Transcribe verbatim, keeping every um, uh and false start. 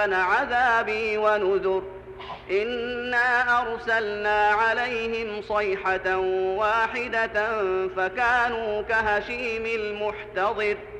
كان عذابي ونذر. إنا أرسلنا عليهم صيحة واحدة فكانوا كهشيم المحتضر